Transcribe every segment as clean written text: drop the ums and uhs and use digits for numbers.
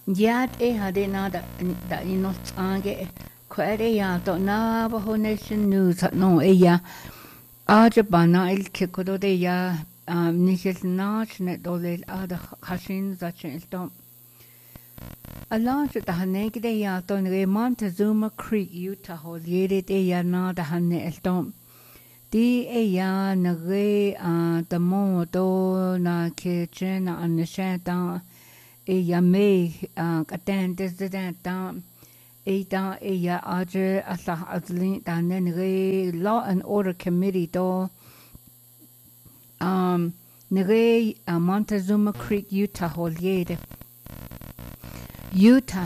Yat hade nada da inot ange kwere ya to Navajo Nation News no ella aja bana il kikodo de ya nichel nach net dolel ada hashin zachin to a large da hanege de ya to ne Montezuma Creek Utah hol yede de ya na da hanne el to di ella na re da mo do na ke chena an shata ella me katan desda Ada ella aja Allah azlin da ne Law and Order Committee do ne Montezuma Creek Utah hol yede Utah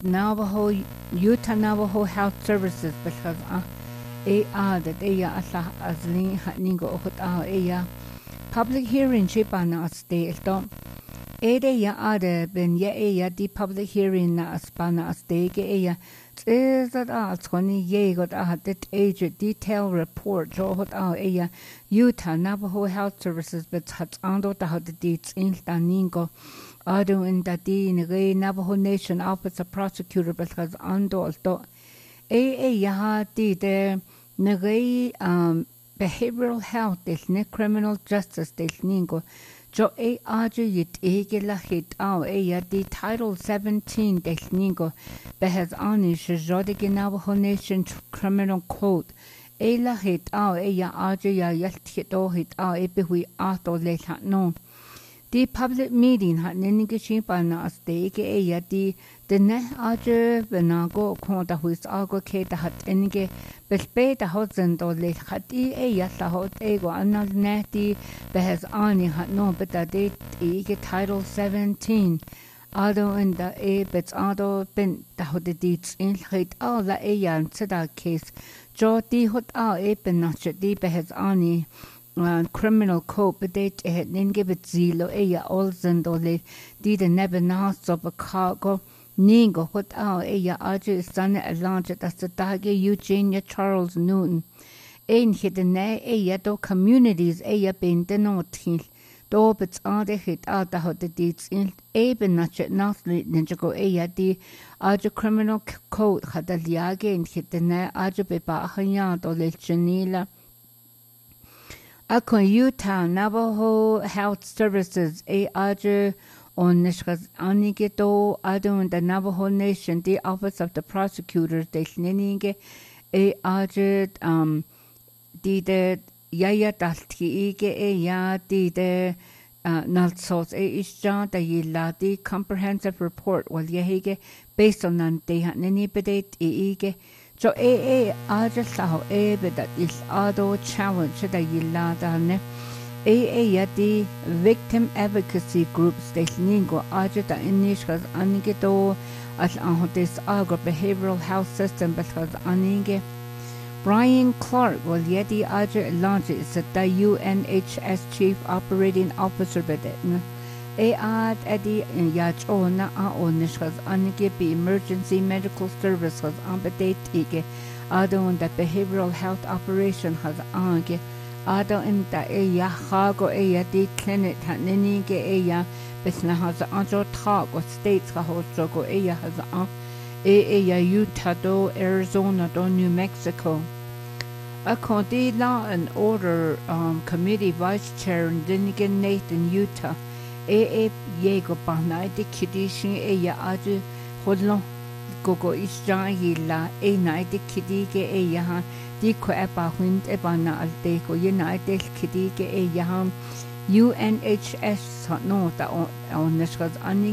Navajo Health Services because that ella Allah azlin ningo okot ella public hearing chipana aste elto Ede ya ade ben ya ella di public hearing na aspana aste ge ella that alskoni ye got det age detailed report jo hot ella Utah Navajo Health Services but hat ando da hat dit in taningo ado in da di ne Navajo Nation Office of Prosecutor because ando alto ya di de ne behavioral health is ne criminal justice del ningo Jo aja yit la hit ya di Title 17 del ningo behes anish jodige Navajo Nation Criminal Code la hit ya aja ya yalt hit hit behui ato le no di public meeting hat ninge shipana astege ya di de ne aja benago konta huis ago ke da hat enige bespe da hotzen do le hat ya la hot ego anal ne di behes ani hat no beta de Title 17 ado in da bets ado ben da hot di in hit la yan seda case jo di hot ben nach di behes ani criminal code bedate het ningebet zilo ella olsen dole di de nebenas of a cargo ningo hot ella aje sanne alanje das tage Eugenia Charles Newton ein hidene ella do communities ella ben de notil do bets ade hit da hot de dit in eben nach nasli ninjago ella di aje criminal code hadaliage in hidene aje be ba hanya dole chenila Akon Utah Navajo Health Services aja on nishkas anige do adun the Navajo Nation the Office of the Prosecutors de ninge aja di de yaya dalti ige ya di de nalsos isja da yilla the comprehensive report wal yehige based on nan de nini bedet ige So aja sao that is ado challenge da yilla da ne ya di victim advocacy groups de ningo aja da inishkas anige do as this agro behavioral health system because anige Brian Clark will yeti aja launch is the UNHS chief operating officer bedet ad edi yach ona onishkas anige be emergency medical services ambedate ige ado the behavioral health operation has ange ado in da ya hago di clinic hanige ya bisna has anjo talk with states go has ya Utah do Arizona do New Mexico According Law and Order Committee Vice Chair Dinigan Nathan Utah Yego Bana de Kidishin ya aja hodlon gogo isja yilla night de kidige ya di ko eba hund ebana alte ko united kidige ya UNHS no da on nishkas ani